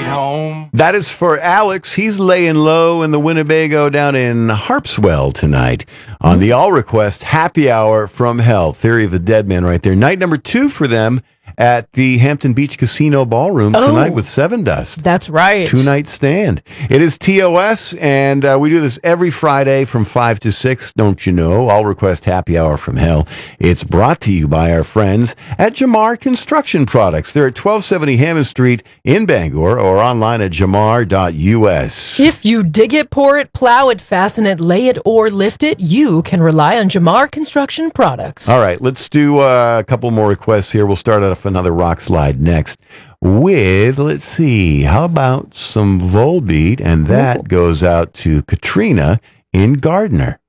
home. That is for Alex. He's laying low in the Winnebago down in Harpswell tonight on the All Request Happy Hour from Hell. Theory of the Dead Man right there. Night number 2 for them at the Hampton Beach Casino Ballroom tonight with Seven Dust. That's right. 2-night stand. It is TOS, and we do this every Friday from 5 to 6, don't you know? All Request Happy Hour from Hell. It's brought to you by our friends at Jamar Construction Products. They're at 1270 Hammond Street in Bangor or online at jamar.us. If you dig it, pour it, plow it, fasten it, lay it, or lift it, you can rely on Jamar Construction Products. All right, let's do a couple more requests here. We'll start off another rock slide next with, let's see, how about some Volbeat? And that goes out to Katrina in Gardner.